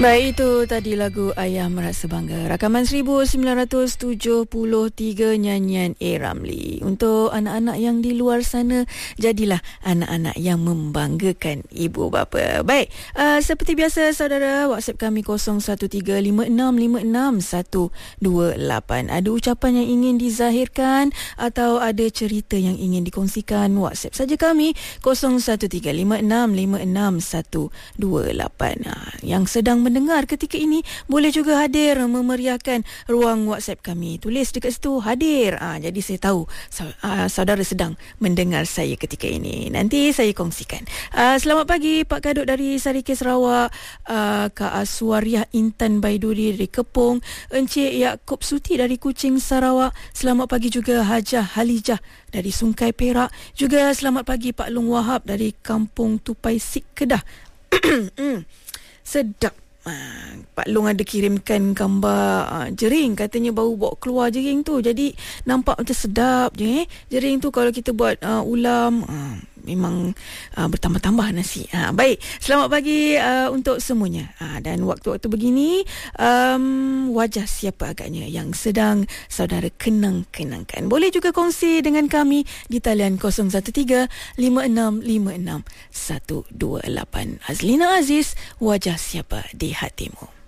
Baik, itu tadi lagu Ayah Merasa Bangga, rakaman 1973, nyanyian A. Ramli. Untuk anak-anak yang di luar sana, jadilah anak-anak yang membanggakan ibu bapa. Baik, seperti biasa saudara, WhatsApp kami 0135656128. Ada ucapan yang ingin dizahirkan atau ada cerita yang ingin dikongsikan, WhatsApp saja kami 0135656128. Yang sedang mendengar ketika ini boleh juga hadir memeriahkan ruang WhatsApp kami. Tulis dekat situ hadir. Jadi saya tahu saudara sedang mendengar saya ketika ini. Nanti saya kongsikan. Selamat pagi Pak Kadut dari Sarikis Sarawak, Kak Aswariah Intan Baiduri dari Kepong, Encik Yaakob Suti dari Kuching Sarawak. Selamat pagi juga Hajah Halijah dari Sungai Perak. Juga selamat pagi Pak Long Wahab dari Kampung Tupai Sik Kedah. Sedap. Pak Long ada kirimkan gambar jering, katanya baru bawa keluar jering tu, jadi nampak macam sedap je. Jering tu kalau kita buat ulam, memang bertambah-tambah nasi. Baik, selamat pagi untuk semuanya. Dan waktu-waktu begini, wajah siapa agaknya yang sedang saudara kenang-kenangkan? Boleh juga kongsi dengan kami di talian 0135656128. Azlina Aziz, wajah siapa di hatimu?